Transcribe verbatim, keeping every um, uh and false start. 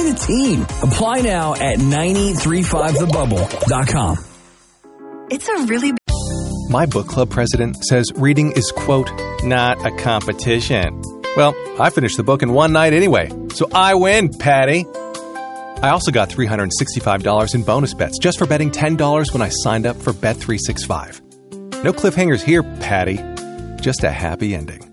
Join the team. Apply now at nine three five the bubble dot com. It's a really My book club president says reading is, quote, not a competition. Well, I finished the book in one night anyway, so I win, Patty. I also got three hundred sixty-five dollars in bonus bets just for betting ten dollars when I signed up for Bet three sixty-five. No cliffhangers here, Patty. Just a happy ending.